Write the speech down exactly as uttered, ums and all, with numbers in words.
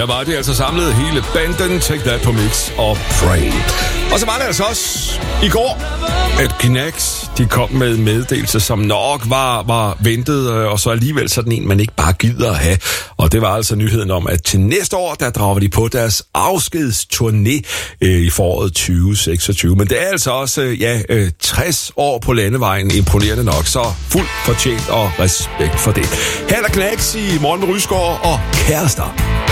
Her var det altså samlet hele banden, Take That på Mix og Pray. Og så var det altså også i går, at Knacks, de kom med meddelelse, som nok var, var ventet, og så alligevel sådan en, man ikke bare gider at have. Og det var altså nyheden om, at til næste år, der drager de på deres afskedsturné øh, i foråret tyve seksogtyve. Men det er altså også, øh, ja, øh, tres år på landevejen, imponerende nok, så fuldt fortjent og respekt for det. Her er der Knacks i Morgen med Rysgaard og Kærester.